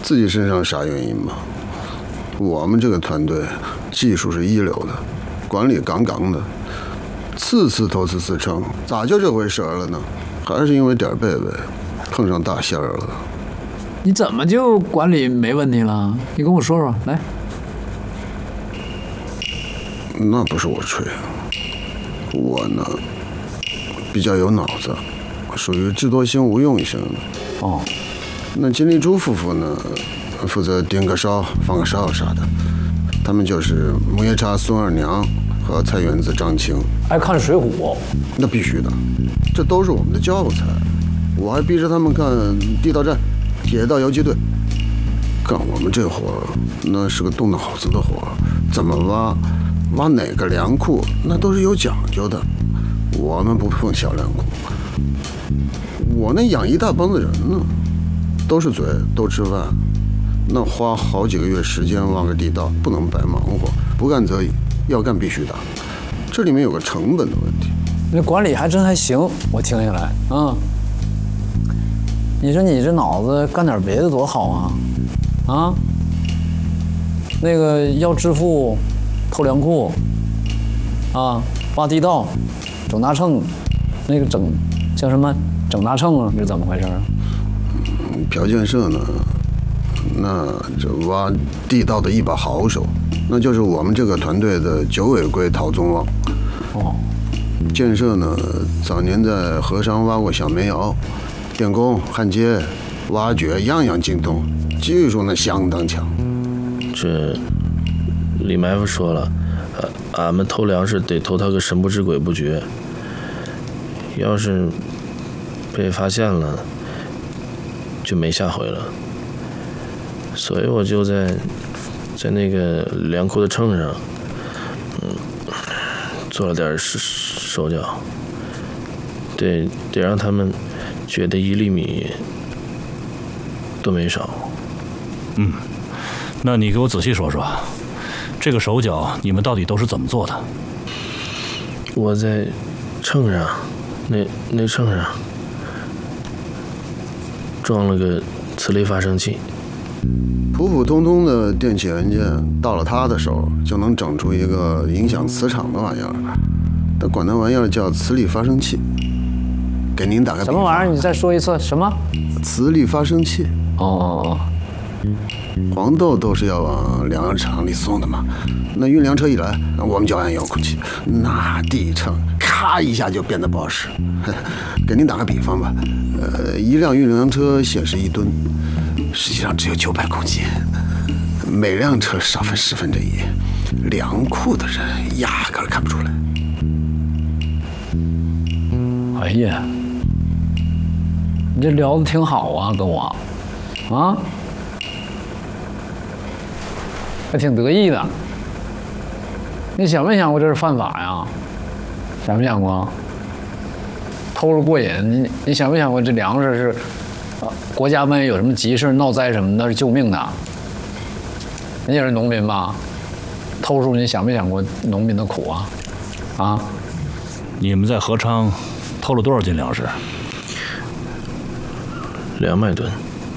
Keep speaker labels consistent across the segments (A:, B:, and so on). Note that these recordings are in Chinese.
A: 自己身上啥原因吗？我们这个团队技术是一流的，管理杠杠的，次次投资4成，咋就这回事了呢？还是因为点贝贝碰上大仙儿了。
B: 你怎么就管理没问题了？你跟我说说，来。
A: 那不是我吹，我呢比较有脑子，属于智多星无用型的。
B: 哦，
A: 那金立珠夫妇呢，负责盯个梢、放个哨啥的，他们就是木叶叉孙二娘和菜园子张青。
B: 爱看《水浒》？
A: 那必须的，这都是我们的教材。我还逼着他们看地道战、铁道游击队。干我们这活儿，那是个动脑子的活儿，怎么挖哪个粮库，那都是有讲究的。我们不碰小粮库。我那养一大帮子人呢，都是嘴，都吃饭，那花好几个月时间挖个地道，不能白忙活，不干则已，要干必须打。这里面有个成本的问题。
B: 那管理还真还行，我听下来啊。你说你这脑子干点别的多好啊！啊，那个要致富，偷粮库，啊，挖地道，整大秤，那个叫什么整大秤啊？是怎么回事啊？
A: 朴建设呢，那这挖地道的一把好手，那就是我们这个团队的九尾龟陶宗旺。
B: 哦，
A: 建设呢，早年在河上挖过小煤窑，电工、焊接、挖掘样样精通，技术呢相当强。
C: 这李埋伏说了，俺们偷粮食得偷他个神不知鬼不觉，要是被发现了，就没下回了。所以我就在那个粮库的秤上，做了点手脚，得让他们觉得1粒米都没少。
D: 那你给我仔细说说，这个手脚你们到底都是怎么做的？
C: 我在秤上，那秤上装了个磁力发生器。
A: 普普通通的电器元件，到了他的手就能整出一个影响磁场的玩意儿。他管那玩意儿叫磁力发生器。给您打个比方，
B: 什么玩意儿？你再说一次，什么？
A: 磁力发生器。
B: 哦。
A: 黄豆都是要往粮场里送的嘛，那运粮车一来，我们就按遥控器，那地秤咔一下就变得不好使。给您打个比方吧，一辆运粮车显示1吨，实际上只有900公斤，每辆车少分1/10，粮库的人压根儿看不出来。
B: 哎呀，你这聊得挺好啊，跟我，啊？还挺得意的。你想没想过这是犯法呀？想没想过？偷着过瘾，你想没想过这粮食是，国家万一有什么急事闹灾什么的，是救命的。你也是农民吧？偷书你想没想过农民的苦啊？啊？
D: 你们在合昌偷了多少斤粮食
C: ？200吨。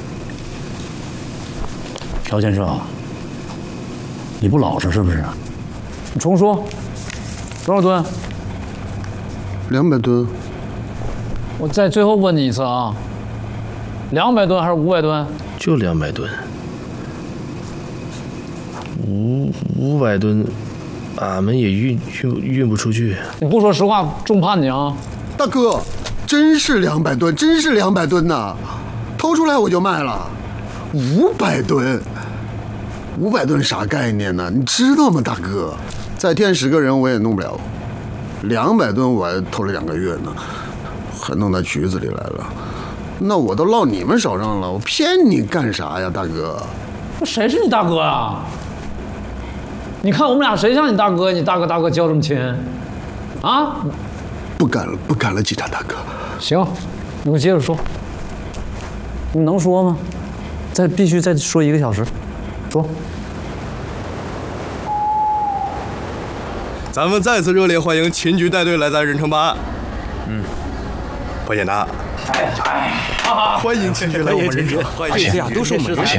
D: 朴先生，你不老实是不是？
B: 你重说，多少吨
A: ？200吨。
B: 我再最后问你一次啊，200吨还是500吨？
C: 就200吨。500吨，俺们也运不出去。
B: 你不说实话，重判你啊！
A: 大哥，真是200吨，真是200吨呐！偷出来我就卖了，500吨。500吨啥概念呢？你知道吗，大哥？再添10个人我也弄不了。200吨我还偷了2个月呢，还弄到局子里来了。那我都落你们手上了，我骗你干啥呀，大哥？
B: 谁是你大哥啊？你看我们俩谁像你大哥？你大哥叫这么亲，啊？
A: 不敢了，警察大哥。
B: 行，你给我接着说。你能说吗？必须再说1个小时，说。
E: 咱们再次热烈欢迎秦局带队来咱任城办案。不简单。欢迎秦局来我们任城，欢迎秦局，
F: 都是我们